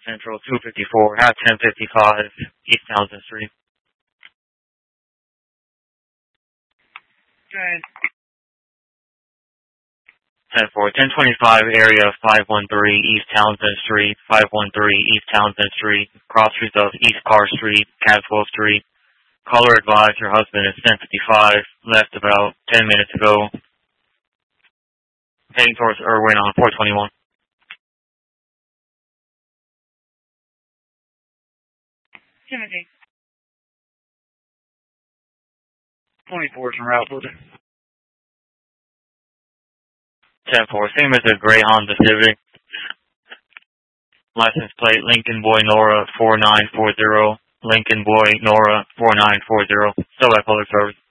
Central 254 at 1055 East Townsend Street. Good. 10-4, 1025 area 513 East Townsend Street, 513 East Townsend Street, cross streets of East Carr Street, Caswell Street. Caller advised your husband is 1055, left about 10 minutes ago, heading towards Irwin on 421. Timothy. 24 is en route, brother. 10-4, same as a gray Honda Civic. License plate Lincoln Boy Nora 4940. Lincoln Boy Nora 4940. Still at public service.